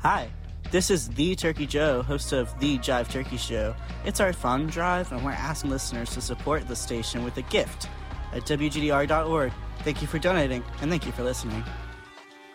Hi, this is The Turkey Joe, host of The Jive Turkey Show. It's our fun drive, and we're asking listeners to support the station with a gift at WGDR.org. Thank you for donating, and thank you for listening.